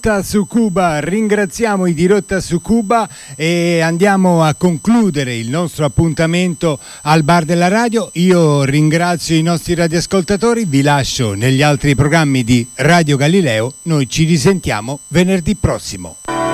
Su Cuba, ringraziamo i di Rotta su Cuba e andiamo a concludere il nostro appuntamento al bar della radio. Io ringrazio i nostri radioascoltatori, vi lascio negli altri programmi di Radio Galileo, noi ci risentiamo venerdì prossimo.